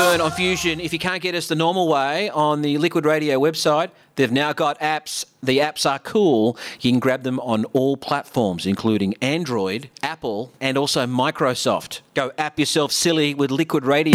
Fern on Fusion. If you can't get us the normal way on the Liquid Radio website, they've now got apps. The apps are cool. You can grab them on all platforms, including Android, Apple, and also Microsoft. Go app yourself silly with Liquid Radio.